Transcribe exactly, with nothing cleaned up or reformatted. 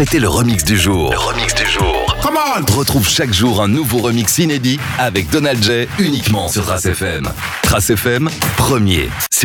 C'était le remix du jour. Le remix du jour. Come on! Retrouve chaque jour un nouveau remix inédit avec Donald J uniquement sur Trace F M. Trace F M, premier.